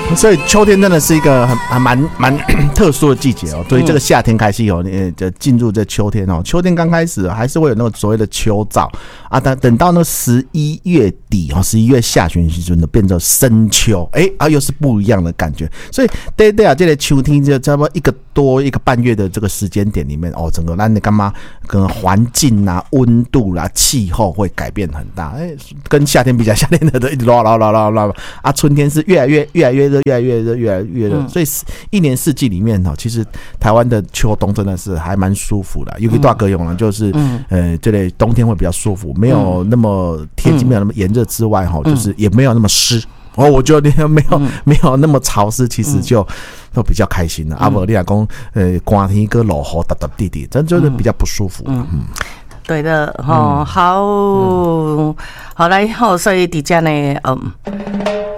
所以秋天真的是一个还蛮特殊的季节哦。所以这个夏天开始哦，进入这秋天哦。秋天刚开始还是会有那个所谓的秋燥啊，等到那11月底哦，11月下旬时阵呢，变成深秋，又是不一样的感觉。所以对啊，这个秋天就差不多一个半月的这个时间点里面哦，整个咱的干嘛跟环境啊、温度啦、气候会改变很大。跟夏天比较，夏天的一直拉啊，春天是越来越热，越来越热。所以一年四季里面其实台湾的秋冬真的是还蛮舒服的。尤其大高雄呢，就是这类冬天会比较舒服，没有那么天气没有那么炎热之外就是也没有那么湿。我觉得没有那么潮湿，其实就都比较开心了。不然你讲寒天跟落雨滴滴滴，真的比较不舒服。 对的，好来，所以底下呢，